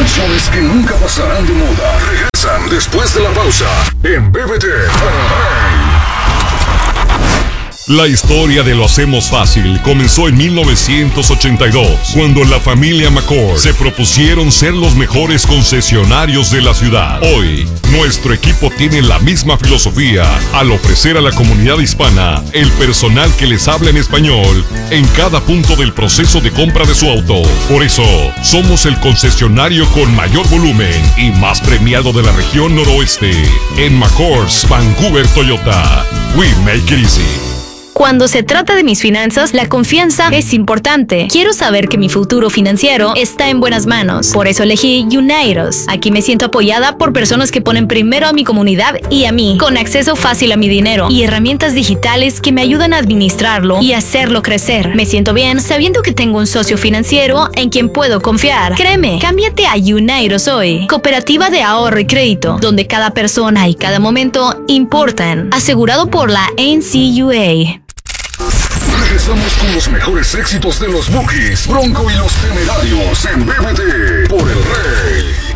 canciones que nunca pasarán de moda regresan después de la pausa en BBT por el Rey. La historia de Lo Hacemos Fácil comenzó en 1982, cuando la familia McCord se propusieron ser los mejores concesionarios de la ciudad. Hoy, nuestro equipo tiene la misma filosofía al ofrecer a la comunidad hispana el personal que les habla en español en cada punto del proceso de compra de su auto. Por eso, somos el concesionario con mayor volumen y más premiado de la región noroeste. En McCord's Vancouver Toyota, we make it easy. Cuando se trata de mis finanzas, la confianza es importante. Quiero saber que mi futuro financiero está en buenas manos. Por eso elegí Unidos. Aquí me siento apoyada por personas que ponen primero a mi comunidad y a mí, con acceso fácil a mi dinero y herramientas digitales que me ayudan a administrarlo y hacerlo crecer. Me siento bien sabiendo que tengo un socio financiero en quien puedo confiar. Créeme, cámbiate a Unidos hoy. Cooperativa de ahorro y crédito, donde cada persona y cada momento importan. Asegurado por la NCUA. Regresamos con los mejores éxitos de los Bookies, Bronco y los Temerarios en BBT por el Rey.